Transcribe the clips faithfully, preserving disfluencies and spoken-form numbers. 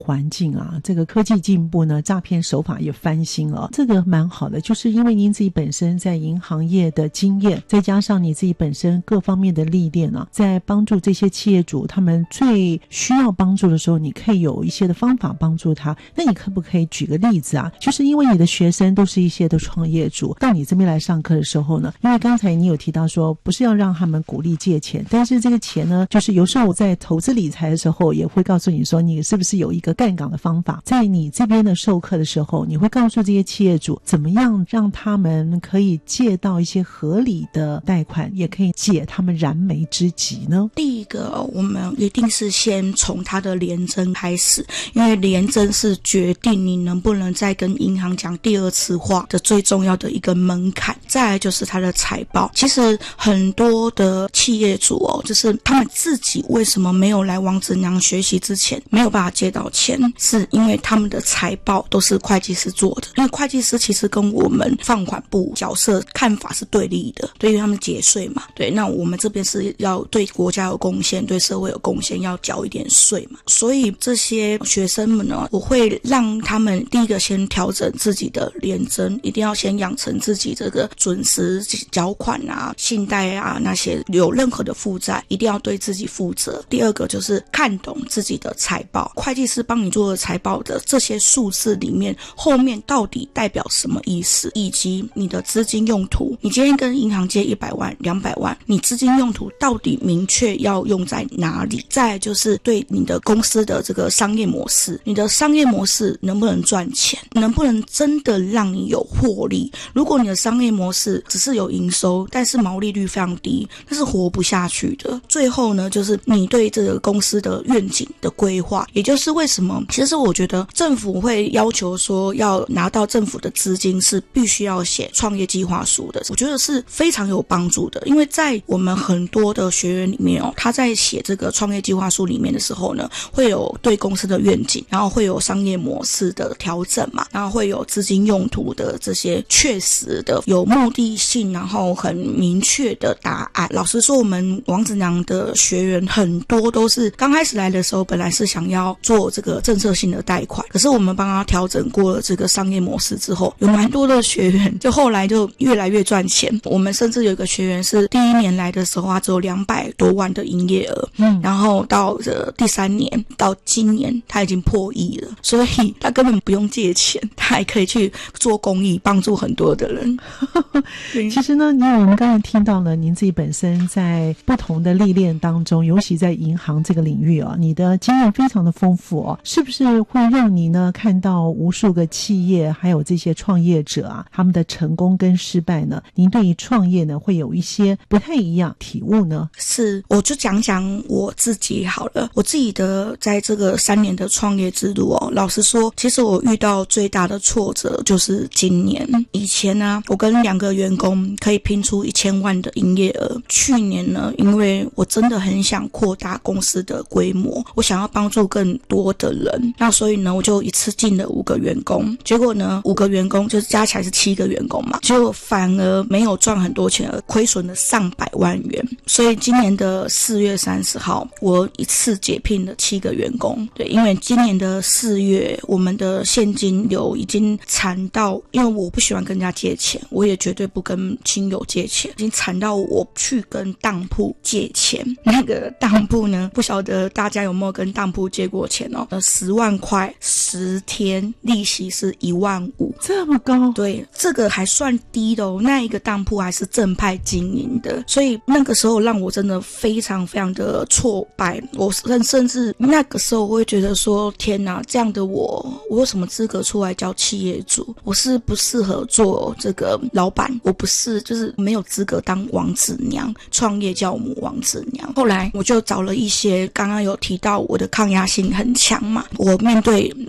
环境啊，这个科技进步呢，诈骗手法也翻新了，这个蛮好的，就是因为您自己本身在银行业的经验，再加上你自己本身各方面的历练啊，在帮助这些企业主他们最需要帮助的时候，你可以有一些的方法帮助他。那你可不可以举个例子啊？就是因为你的学生都是一些的创业主，到你这边来上课的时候呢，因为刚才你有提到说不是要让他们鼓励借钱，但是这个钱呢，就是有时候我在投资理财的时候也会告诉你说，你是不是有一个杠杆的方法。在你这边的授课的时候，你会告诉这些企业主怎么样让他们可以借到一些合理的贷款，也可以解他们燃眉之急呢？ 第一个，我们一定是先从他的联征开始，因为联征是决定你能不能再跟银行讲第二次话的最重要的一个门槛。再来就是他的财报，其实很多的企业主哦，就是他们自己为什么没有来王子娘学习之前没有办法借到钱，是因为他们的财报都是会计师做的。因为会计师其实跟我们放款部角色看法是对立的，对于他们节税嘛，对，那我们这边是要对国家有贡献，对社会有贡献，要缴一点税嘛。所以这些学生们呢，我会让他们第一个先调整自己的联征，一定要先养成自己这个准时缴款啊、信贷啊，那些有任何的负债一定要对自己负责。第二个就是看懂自己的财报，会计师帮你做的财报的这些数字里面后面到底代表什么意思，以及你的资金用途。你今天跟银行借一百万、两百万，你资金用途到底明确要用在哪里？再来就是对你的公司的这个商业模式，你的商业模式能不能赚钱，能不能真的让你有获利。如果你的商业模式只是有营收，但是毛利率非常低，那是活不下去的。最后呢，就是你对这个公司的愿景的规划，也就是为什么其实我觉得政府会要求说要拿到政府的资金是必须要写创业计划书的，我觉得是非常有帮助的。因为在我们很多的学员里面哦，他在写这个创业计划书里面的时候呢，会有对公司的愿景，然后会有商业模式的调整嘛，然后会有资金用途的这些确实的有目的性，然后很明确的答案。老实说，我们王子娘的学员很多都是刚开始来的时候本来是想要做这个政策性的贷款，可是我们帮他调整过了这个商业模式之后，有蛮多的学员就后来就越来越赚钱。我们甚至有一个学员是第一年来的时候他只有两百多万的营业额，嗯，然后到这第三年到今年他已经破亿了，所以他根本不用借钱，他还可以去做公益帮助很多的人。 其实呢，因为我们刚才听到了您自己本身在不同的历练当中，尤其在银行这个领域啊，你的经验非常的丰富哦，是不是会让你呢看到无数个企业还有这些创业者啊，他们的成功跟失败呢？您对于创业呢会有一些不太一样体悟呢？ 是，我就讲讲我自己好了。我自己的在这个三年的创业之路哦，老实说，其实我遇到最大的挫折就是今年。以前呢，我跟两个员工可以拼出一千万的营业额。去年呢，因为我真的很想扩大公司的规模，我想要帮助更多的人，那所以呢，我就一次进了五个员工。结果呢，五个员工就是加起来是七个员工嘛，结果反而没有赚很多钱，而亏损了上百万元。所以今年的四月三十号，我一次解聘了七个员工。对，因为今年的四月，我们的现金流已经惨到，因为我不喜欢跟人家借钱，我也绝对不跟亲友借钱，已经惨到我去跟当铺借钱。那个当铺呢，不晓得大家有没有跟当铺借过钱哦？呃，十万块，十天利息是一万五， 这么高？ 对，这个还算低的哦。那一个当铺还是正派经营的，所以那个时候让我真的非常非常的挫败。我甚甚至那个时候我会觉得说，天哪，这样的我，我有什么资格出来教企业主？我是不适合做这个老板，我不是，就是没有资格当王子娘，创业教母王子娘。后来我就找了一些，刚刚有提到我的抗压性很强嘛，我面对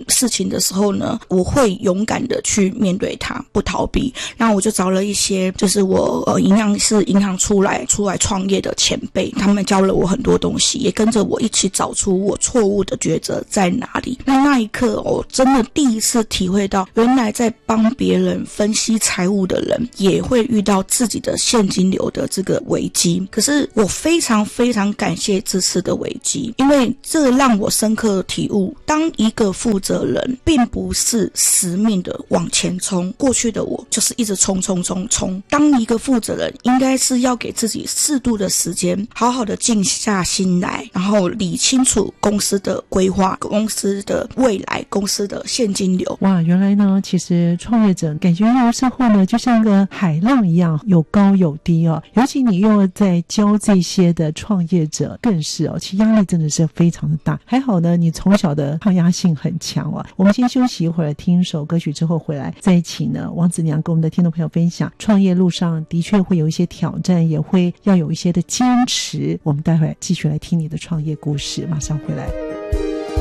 事情的时候呢，我会勇敢的去面对它，不逃避。然后我就找了一些就是我呃营养是银行出来出来创业的前辈，他们教了我很多东西，也跟着我一起找出我错误的抉择在哪里。那那一刻我真的第一次体会到，原来在帮别人分析财务的人也会遇到自己的现金流的这个危机。可是我非常非常感谢这次的危机，因为这让我深刻体悟，当一个负责人并不是死命的往前冲，过去的我就是一直冲冲冲冲，当一个负责人应该是要给自己适度的时间，好好的静下心来，然后理清楚公司的规划、公司的未来、公司的现金流。 哇，原来呢其实创业者感觉有时候呢就像个海浪一样，有高有低哦，尤其你又在教这些的创业者更是哦，其实压力真的是非常的大。还好呢你从小的抗压性很强哦。我们先休息一会儿，听一首歌曲之后回来再一起呢，王子娘跟我们的听众朋友分享，创业路上的确会有一些挑战，也会要有一些的坚持。我们待会儿继续来听你的创业故事，马上回来。